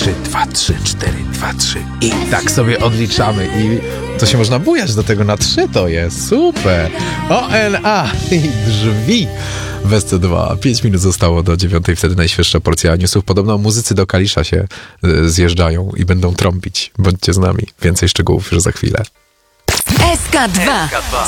3, 2, 3, 4, 2, 3 i tak sobie odliczamy i to się można bujać do tego na 3, to jest super. ONA i drzwi w SC2. 5 minut zostało do 9, wtedy najświeższa porcja newsów. Podobno muzycy do Kalisza się zjeżdżają i będą trąbić. Bądźcie z nami. Więcej szczegółów już za chwilę. SK2.